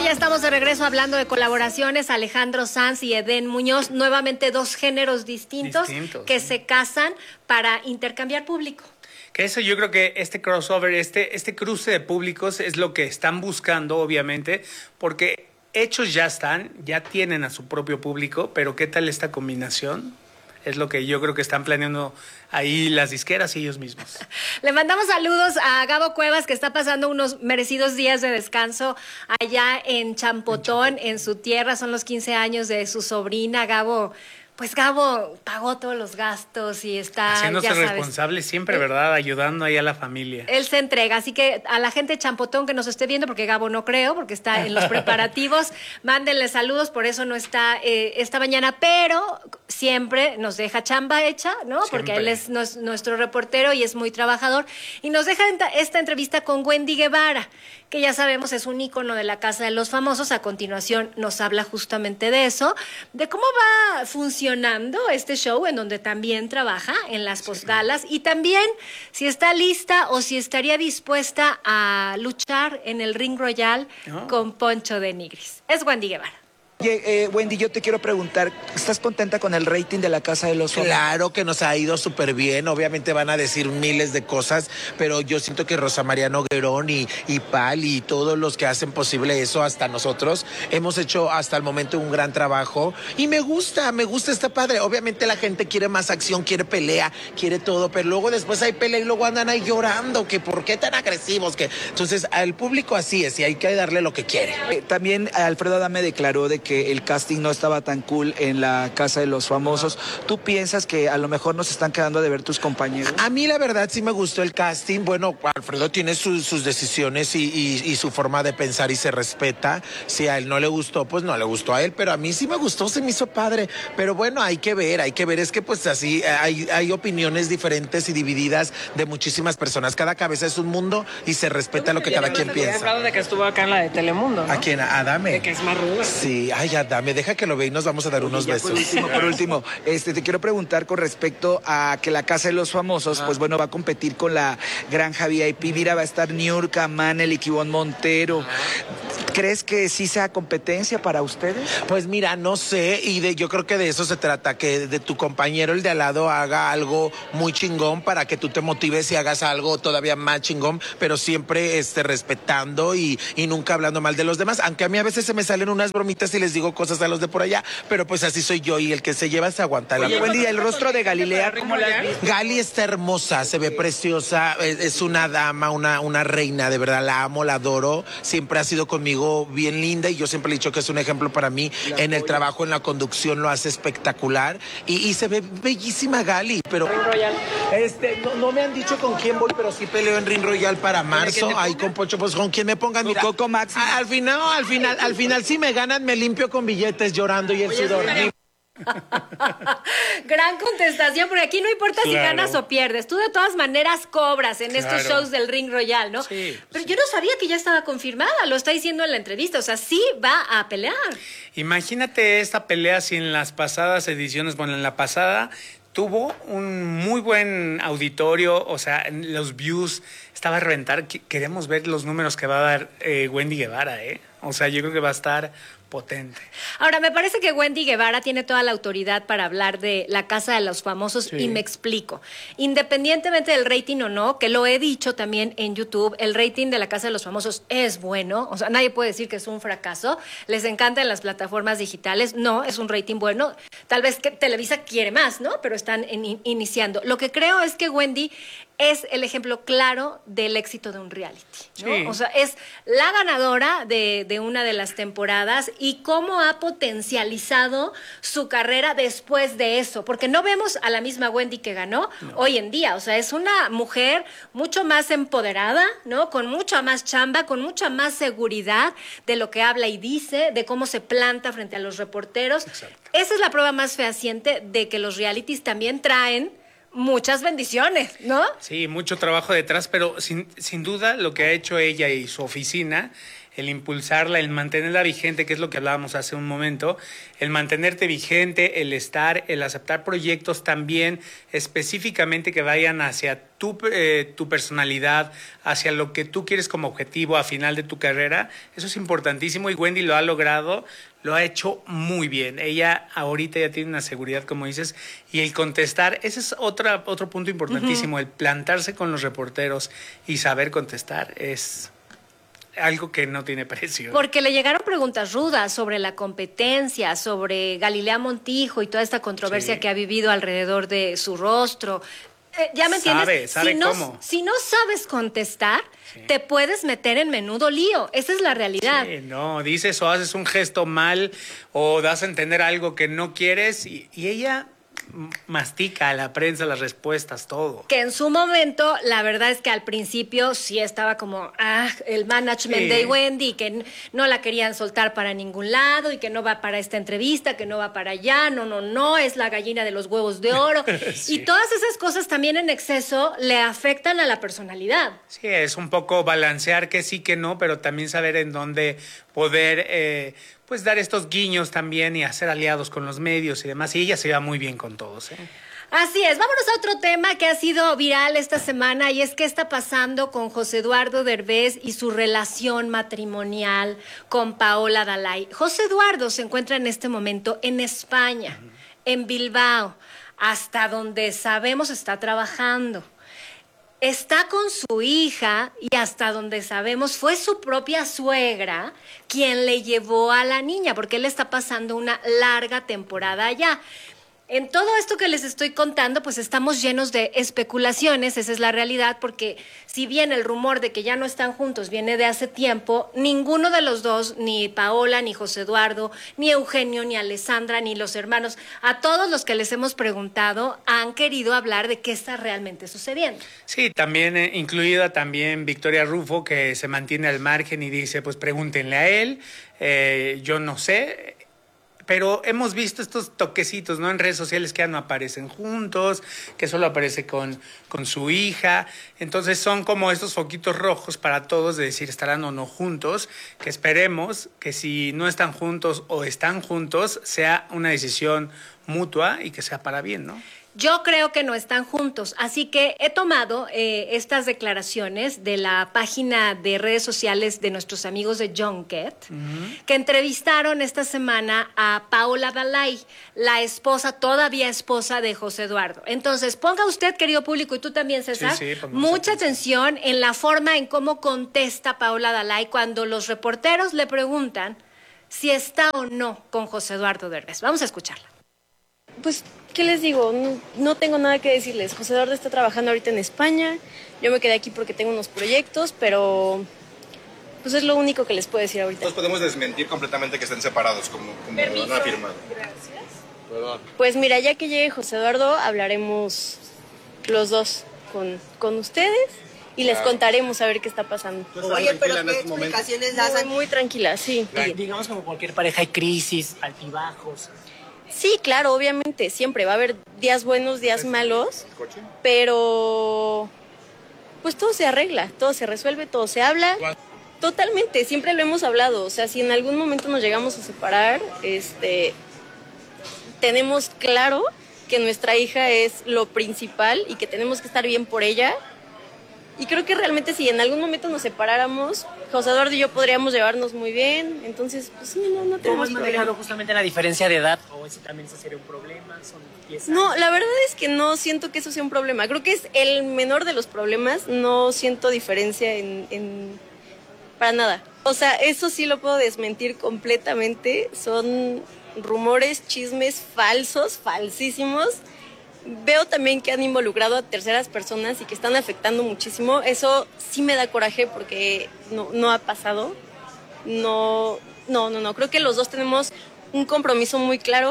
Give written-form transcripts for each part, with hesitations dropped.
ya estamos de regreso hablando de colaboraciones. Alejandro Sanz y Edén Muñoz, nuevamente dos géneros distintos que se casan para intercambiar público. Que eso yo creo que este crossover, este cruce de públicos es lo que están buscando, obviamente, porque hechos ya están, ya tienen a su propio público, pero ¿qué tal esta combinación? Es lo que yo creo que están planeando ahí las disqueras y ellos mismos. Le mandamos saludos a Gabo Cuevas, que está pasando unos merecidos días de descanso allá en Champotón, en su tierra. Son los 15 años de su sobrina. Gabo pagó todos los gastos y está, haciéndose ya sabes, responsable siempre, ¿verdad? Ayudando ahí a la familia. Él se entrega, así que a la gente de Champotón que nos esté viendo, porque Gabo no creo, porque está en los preparativos, mándenle saludos, por eso no está esta mañana, pero siempre nos deja chamba hecha, ¿no? Siempre. Porque él es nuestro reportero y es muy trabajador, y nos deja esta entrevista con Wendy Guevara, que ya sabemos es un ícono de la Casa de los Famosos. A continuación nos habla justamente de eso, de cómo va funcionando este show en donde también trabaja en las posgalas, y también si está lista o si estaría dispuesta a luchar en el Ring Royal con Poncho de Nigris. Es Wendy Guevara. Oye, Wendy, yo te quiero preguntar, ¿estás contenta con el rating de la Casa de los Famosos? Claro que nos ha ido súper bien, obviamente van a decir miles de cosas, pero yo siento que Rosa María Noguerón y Pal y todos los que hacen posible eso, hasta nosotros, hemos hecho hasta el momento un gran trabajo y me gusta, está padre. Obviamente la gente quiere más acción, quiere pelea, quiere todo, pero luego después hay pelea y luego andan ahí llorando, que por qué tan agresivos, que entonces al público así es y hay que darle lo que quiere. También Alfredo Adame declaró de que el casting no estaba tan cool en la Casa de los Famosos. ¿Tú piensas que a lo mejor nos están quedando de ver tus compañeros? A mí la verdad sí me gustó el casting. Bueno, Alfredo tiene sus decisiones y su forma de pensar y se respeta. Si a él no le gustó, pues no le gustó a él, pero a mí sí me gustó, se me hizo padre. Pero bueno, hay que ver, es que pues así hay opiniones diferentes y divididas de muchísimas personas. Cada cabeza es un mundo y se respeta lo que cada quien piensa. Hablado de que estuvo acá en la de Telemundo, ¿no? ¿A quién? ¿A Adame? De que es más rudo. Sí, ay, Adame, deja que lo vea y nos vamos a dar unos besos. Por último, te quiero preguntar con respecto a que la Casa de los Famosos, pues bueno, va a competir con la Granja VIP. Mira, va a estar Niurka, Manel y Kibón Montero. ¿Crees que sí sea competencia para ustedes? Pues mira, no sé, yo creo que de eso se trata, que de tu compañero, el de al lado, haga algo muy chingón para que tú te motives y hagas algo todavía más chingón, pero siempre respetando y nunca hablando mal de los demás, aunque a mí a veces se me salen unas bromitas y les digo cosas a los de por allá, pero pues así soy yo y el que se lleva se aguanta. Oye, buen día, el rostro de Galilea, ¿cómo la has visto? Gali está hermosa, se ve preciosa, es una dama, una reina, de verdad, la amo, la adoro, siempre ha sido conmigo bien linda y yo siempre le he dicho que es un ejemplo para mí en el trabajo, en la conducción, lo hace espectacular y se ve bellísima Gali, pero Ring Royal. No me han dicho con quién voy, pero sí peleo en Ring Royal para marzo, ahí con Poncho, pues con quien me pongan, mira, Coco Max. al final si me ganan me limpio con billetes llorando y el sudor. Gran contestación, porque aquí no importa si ganas o pierdes. Tú de todas maneras cobras en estos shows del Ring Royal, ¿no? Sí, pero yo no sabía que ya estaba confirmada, lo está diciendo en la entrevista, o sea, sí va a pelear. Imagínate esta pelea si en las pasadas ediciones, bueno, en la pasada tuvo un muy buen auditorio, o sea, los views estaba a reventar. Queremos ver los números que va a dar Wendy Guevara, ¿eh? O sea, yo creo que va a estar potente. Ahora, me parece que Wendy Guevara tiene toda la autoridad para hablar de la Casa de los Famosos, y me explico. Independientemente del rating o no, que lo he dicho también en YouTube, el rating de la Casa de los Famosos es bueno, o sea, nadie puede decir que es un fracaso. Les encantan las plataformas digitales, no, es un rating bueno. Tal vez que Televisa quiere más, ¿no? Pero están iniciando. Lo que creo es que Wendy es el ejemplo claro del éxito de un reality, ¿no? Sí. O sea, es la ganadora de una de las temporadas y cómo ha potencializado su carrera después de eso, porque no vemos a la misma Wendy que ganó hoy en día. O sea, es una mujer mucho más empoderada, ¿no? Con mucha más chamba, con mucha más seguridad de lo que habla y dice, de cómo se planta frente a los reporteros. Exacto. Esa es la prueba más fehaciente de que los realities también traen muchas bendiciones, ¿no? Sí, mucho trabajo detrás, pero sin duda lo que ha hecho ella y su oficina, el impulsarla, el mantenerla vigente, que es lo que hablábamos hace un momento, el mantenerte vigente, el estar, el aceptar proyectos también específicamente que vayan hacia tu personalidad, hacia lo que tú quieres como objetivo a final de tu carrera, eso es importantísimo y Wendy lo ha logrado, lo ha hecho muy bien. Ella ahorita ya tiene una seguridad, como dices, y el contestar, ese es otro punto importantísimo, el plantarse con los reporteros y saber contestar es algo que no tiene precio. Porque le llegaron preguntas rudas sobre la competencia, sobre Galilea Montijo y toda esta controversia que ha vivido alrededor de su rostro. ¿Ya me entiendes? Sabe cómo. Si no sabes contestar, te puedes meter en menudo lío. Esa es la realidad. Sí, no, dices o haces un gesto mal o das a entender algo que no quieres y ella mastica a la prensa las respuestas, todo. Que en su momento, la verdad es que al principio sí estaba como, el management de Wendy, que no la querían soltar para ningún lado y que no va para esta entrevista, que no va para allá, no, es la gallina de los huevos de oro. Sí. Y todas esas cosas también en exceso le afectan a la personalidad. Sí, es un poco balancear que sí, que no, pero también saber en dónde poder pues dar estos guiños también y hacer aliados con los medios y demás. Y ella se va muy bien con todos, ¿eh? Así es, vámonos a otro tema que ha sido viral esta semana y es qué está pasando con José Eduardo Derbez y su relación matrimonial con Paola Dalai. José Eduardo se encuentra en este momento en España, en Bilbao, hasta donde sabemos está trabajando. Está con su hija y hasta donde sabemos fue su propia suegra quien le llevó a la niña porque él está pasando una larga temporada allá. En todo esto que les estoy contando, pues estamos llenos de especulaciones, esa es la realidad, porque si bien el rumor de que ya no están juntos viene de hace tiempo, ninguno de los dos, ni Paola, ni José Eduardo, ni Eugenio, ni Alessandra, ni los hermanos, a todos los que les hemos preguntado, han querido hablar de qué está realmente sucediendo. Sí, también incluida también Victoria Rufo, que se mantiene al margen y dice, pues pregúntenle a él, yo no sé. Pero hemos visto estos toquecitos, ¿no? En redes sociales que ya no aparecen juntos, que solo aparece con su hija. Entonces son como estos foquitos rojos para todos de decir estarán o no juntos, que esperemos que si no están juntos o están juntos sea una decisión mutua y que sea para bien, ¿no? Yo creo que no están juntos, así que he tomado estas declaraciones de la página de redes sociales de nuestros amigos de Junket, que entrevistaron esta semana a Paola Dalai, la esposa, todavía esposa de José Eduardo. Entonces, ponga usted, querido público, y tú también, César, mucha atención en la forma en cómo contesta Paola Dalai cuando los reporteros le preguntan si está o no con José Eduardo Derbez. Vamos a escucharla. Pues, ¿qué les digo? No tengo nada que decirles. José Eduardo está trabajando ahorita en España. Yo me quedé aquí porque tengo unos proyectos, pero pues es lo único que les puedo decir ahorita. Entonces podemos desmentir completamente que estén separados, como lo han afirmado. Gracias. Perdón. Pues mira, ya que llegue José Eduardo, hablaremos los dos con ustedes y les contaremos a ver qué está pasando. Oye, pero ¿qué explicaciones das? Muy tranquila, sí. Digamos como cualquier pareja hay crisis, altibajos. Sí, claro, obviamente, siempre va a haber días buenos, días malos, pero pues todo se arregla, todo se resuelve, todo se habla. Totalmente, siempre lo hemos hablado, o sea, si en algún momento nos llegamos a separar, tenemos claro que nuestra hija es lo principal y que tenemos que estar bien por ella. Y creo que realmente si en algún momento nos separáramos, José Eduardo y yo podríamos llevarnos muy bien. Entonces, pues sí, no tenemos ¿Cómo has problema. manejado justamente la diferencia de edad? ¿O ese también sería un problema? ¿Son 10 años? No, la verdad es que no siento que eso sea un problema. Creo que es el menor de los problemas. No siento diferencia para nada. O sea, eso sí lo puedo desmentir completamente. Son rumores, chismes falsos, falsísimos. Veo también que han involucrado a terceras personas y que están afectando muchísimo. Eso sí me da coraje porque no ha pasado. No. Creo que los dos tenemos un compromiso muy claro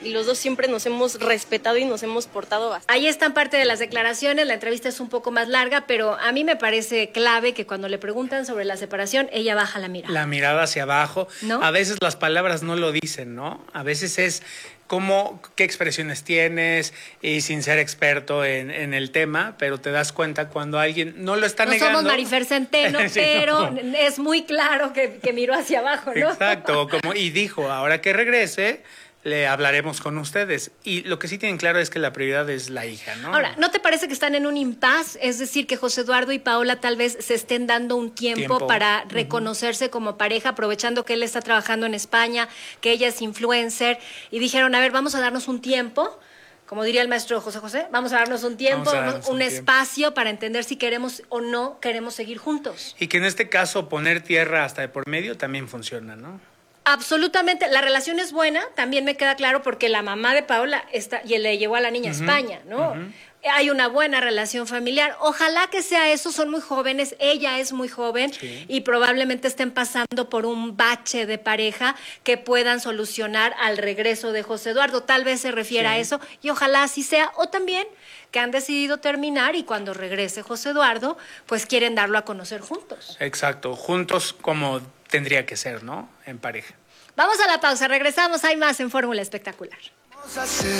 y los dos siempre nos hemos respetado y nos hemos portado bastante. Ahí están parte de las declaraciones, la entrevista es un poco más larga, pero a mí me parece clave que cuando le preguntan sobre la separación, ella baja la mirada. La mirada hacia abajo. ¿No? A veces las palabras no lo dicen, ¿no? A veces es qué expresiones tienes, y sin ser experto en el tema, pero te das cuenta cuando alguien no lo está negando. No somos Marifer Centeno, Sí, pero no. es muy claro que miró hacia abajo, ¿no? Exacto, y dijo, ahora que regrese, le hablaremos con ustedes. Y lo que sí tienen claro es que la prioridad es la hija, ¿no? Ahora, ¿no te parece que están en un impasse? Es decir, que José Eduardo y Paola tal vez se estén dando un tiempo para reconocerse como pareja, aprovechando que él está trabajando en España, que ella es influencer, y dijeron, a ver, vamos a darnos un tiempo, como diría el maestro José José, vamos a darnos un tiempo, un espacio para entender si queremos o no queremos seguir juntos. Y que en este caso poner tierra hasta de por medio también funciona, ¿no? Absolutamente, la relación es buena, también me queda claro porque la mamá de Paola está y le llevó a la niña a España, ¿no? Hay una buena relación familiar. Ojalá que sea eso, son muy jóvenes, ella es muy joven y probablemente estén pasando por un bache de pareja que puedan solucionar al regreso de José Eduardo. Tal vez se refiera a eso y ojalá así sea. O también que han decidido terminar y cuando regrese José Eduardo, pues quieren darlo a conocer juntos. Exacto, juntos como tendría que ser, ¿no? En pareja. Vamos a la pausa, regresamos, hay más en Fórmula Espectacular. Vamos a hacer